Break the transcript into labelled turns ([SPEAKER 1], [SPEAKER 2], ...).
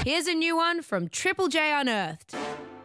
[SPEAKER 1] Here's a new one from Triple J Unearthed.